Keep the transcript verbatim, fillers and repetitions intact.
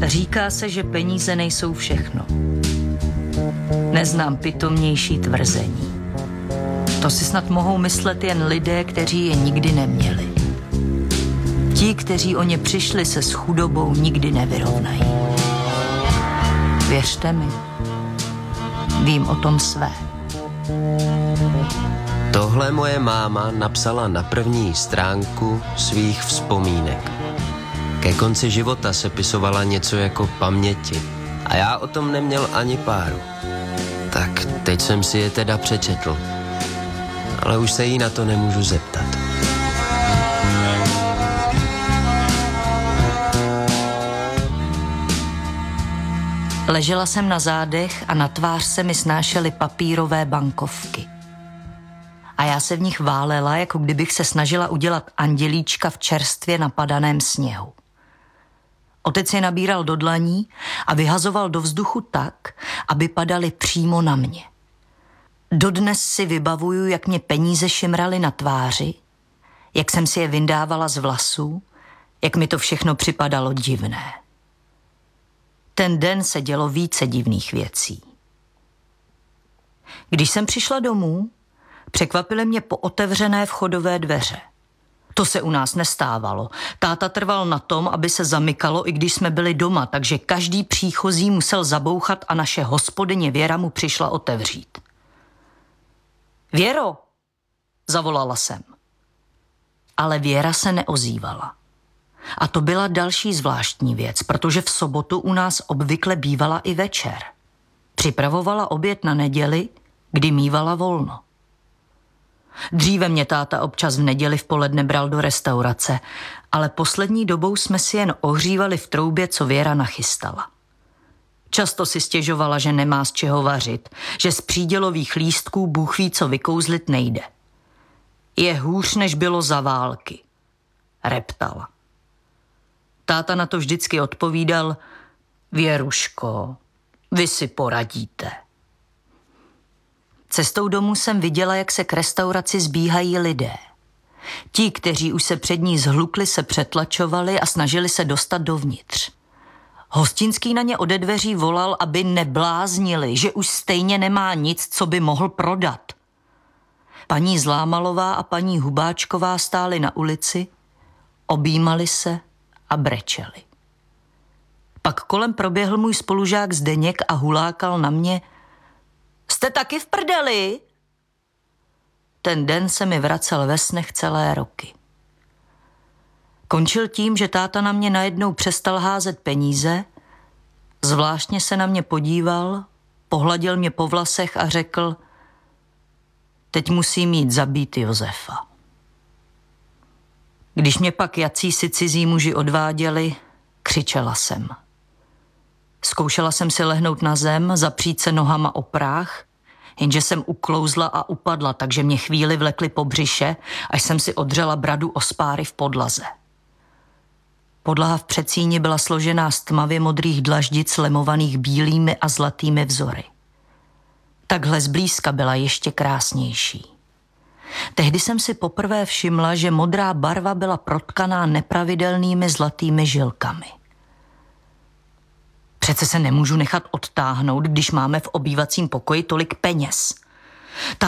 Říká se, že peníze nejsou všechno. Neznám pitomnější tvrzení. To si snad mohou myslet jen lidé, kteří je nikdy neměli. Ti, kteří o ně přišli, se s chudobou nikdy nevyrovnají. Věřte mi, vím o tom své. Tohle moje máma napsala na první stránku svých vzpomínek. Ke konci života sepisovala něco jako paměti a já o tom neměl ani páru. Tak teď jsem si je teda přečetl, ale už se jí na to nemůžu zeptat. Ležela jsem na zádech a na tvář se mi snášely papírové bankovky. A já se v nich válela, jako kdybych se snažila udělat andělíčka v čerstvě napadaném sněhu. Otec je nabíral do dlaní a vyhazoval do vzduchu tak, aby padaly přímo na mě. Dodnes si vybavuju, jak mě peníze šimraly na tváři, jak jsem si je vyndávala z vlasů, jak mi to všechno připadalo divné. Ten den se dělo více divných věcí. Když jsem přišla domů, překvapily mě pootevřené vchodové dveře. To se u nás nestávalo. Táta trval na tom, aby se zamykalo, i když jsme byli doma, takže každý příchozí musel zabouchat a naše hospodyně Věra mu přišla otevřít. Věro, zavolala jsem. Ale Věra se neozývala. A to byla další zvláštní věc, protože v sobotu u nás obvykle bývala i večer. Připravovala oběd na neděli, kdy mívala volno. Dříve mě táta občas v neděli v poledne bral do restaurace, ale poslední dobou jsme si jen ohřívali v troubě, co Věra nachystala. Často si stěžovala, že nemá z čeho vařit, že z přídělových lístků Bůh ví, co vykouzlit nejde. Je hůř, než bylo za války, reptala. Táta na to vždycky odpovídal: Věruško, vy si poradíte. Cestou domů jsem viděla, jak se k restauraci zbíhají lidé. Ti, kteří už se před ní zhlukli, se přetlačovali a snažili se dostat dovnitř. Hostinský na ně ode dveří volal, aby nebláznili, že už stejně nemá nic, co by mohl prodat. Paní Zlámalová a paní Hubáčková stály na ulici, objímali se a brečeli. Pak kolem proběhl můj spolužák Zdeněk a hulákal na mě: Jste taky v prdeli? Ten den se mi vracel ve snech celé roky. Končil tím, že táta na mě najednou přestal házet peníze, zvláštně se na mě podíval, pohladil mě po vlasech a řekl: Teď musím jít zabít Josefa. Když mě pak jacísi cizí muži odváděli, křičela jsem. Zkoušela jsem si lehnout na zem, zapřít se nohama o práh, jenže jsem uklouzla a upadla, takže mě chvíli vlekli po břiše, až jsem si odřela bradu o spáry v podlaze. Podlaha v předsíni byla složená z tmavě modrých dlaždic lemovaných bílými a zlatými vzory. Takhle zblízka byla ještě krásnější. Tehdy jsem si poprvé všimla, že modrá barva byla protkaná nepravidelnými zlatými žilkami. Přece se nemůžu nechat odtáhnout, když máme v obývacím pokoji tolik peněz.